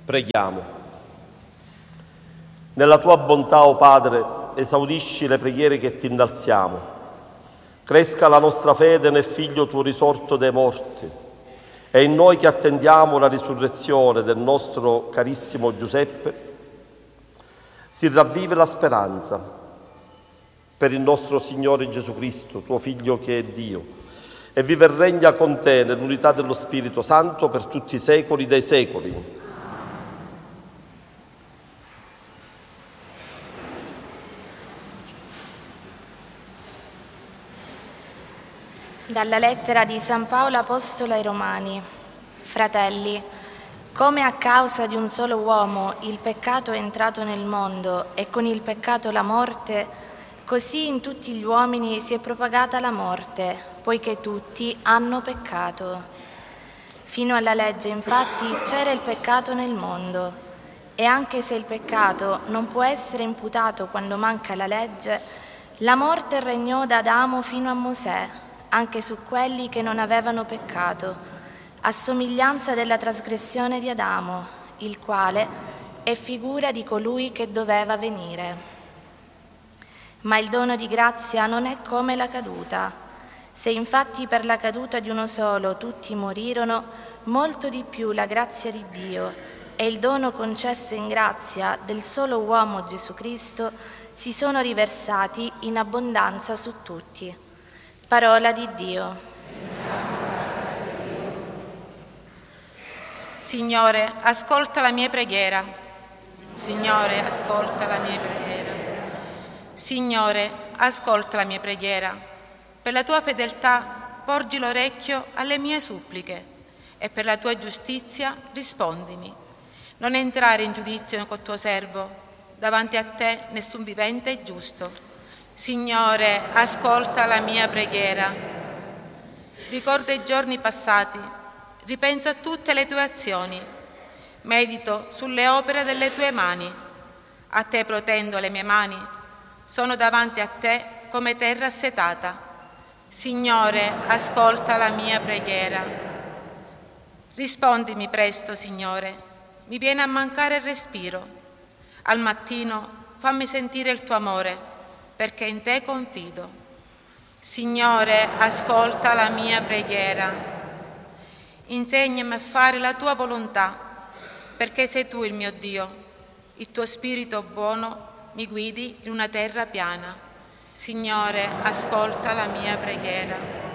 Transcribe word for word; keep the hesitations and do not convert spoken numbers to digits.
Preghiamo. Nella tua bontà, o Padre, esaudisci le preghiere che ti innalziamo. Cresca la nostra fede nel Figlio tuo risorto dai morti e in noi che attendiamo la risurrezione del nostro carissimo Giuseppe si ravvive la speranza per il nostro Signore Gesù Cristo, tuo Figlio che è Dio, e vive e regna con te nell'unità dello Spirito Santo per tutti i secoli dei secoli. Dalla lettera di San Paolo Apostolo ai Romani. Fratelli, come a causa di un solo uomo il peccato è entrato nel mondo e con il peccato la morte, così in tutti gli uomini si è propagata la morte, poiché tutti hanno peccato. Fino alla legge, infatti, c'era il peccato nel mondo, e anche se il peccato non può essere imputato quando manca la legge, la morte regnò da Adamo fino a Mosè, anche su quelli che non avevano peccato, a somiglianza della trasgressione di Adamo, il quale è figura di colui che doveva venire. Ma il dono di grazia non è come la caduta. Se infatti per la caduta di uno solo tutti morirono, molto di più la grazia di Dio e il dono concesso in grazia del solo uomo Gesù Cristo si sono riversati in abbondanza su tutti. Parola di Dio. Signore, ascolta la mia preghiera. Signore, ascolta la mia preghiera. Signore, ascolta la mia preghiera. Per la tua fedeltà porgi l'orecchio alle mie suppliche e per la tua giustizia rispondimi. Non entrare in giudizio col tuo servo. Davanti a te nessun vivente è giusto. Signore, ascolta la mia preghiera. Ricordo i giorni passati, ripenso a tutte le tue azioni, medito sulle opere delle tue mani. A te protendo le mie mani, sono davanti a te come terra assetata. Signore, ascolta la mia preghiera. Rispondimi presto, Signore, mi viene a mancare il respiro. Al mattino fammi sentire il tuo amore, perché in te confido. Signore, ascolta la mia preghiera. Insegnami a fare la tua volontà, perché sei tu il mio Dio. Il tuo spirito buono mi guidi in una terra piana. Signore, ascolta la mia preghiera.